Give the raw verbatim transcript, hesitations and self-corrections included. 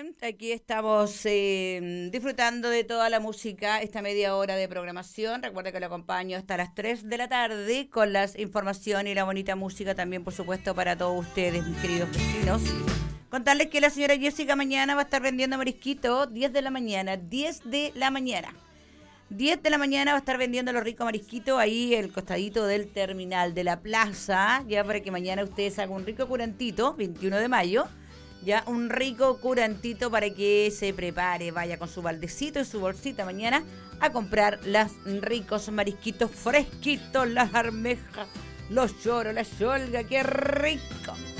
bien, aquí estamos eh, disfrutando de toda la música, esta media hora de programación. Recuerda que lo acompaño hasta las tres de la tarde con las informaciones y la bonita música también, por supuesto, para todos ustedes, mis queridos vecinos. Contarles que la señora Jessica mañana va a estar vendiendo marisquito, diez de la mañana, diez de la mañana. diez de la mañana va a estar vendiendo los ricos marisquitos ahí el costadito del terminal de la plaza, ya para que mañana ustedes hagan un rico curantito, veintiuno de mayo, ya un rico curantito para que se prepare, vaya con su baldecito y su bolsita mañana a comprar los ricos marisquitos fresquitos, las armejas, los choros, la cholga, qué rico.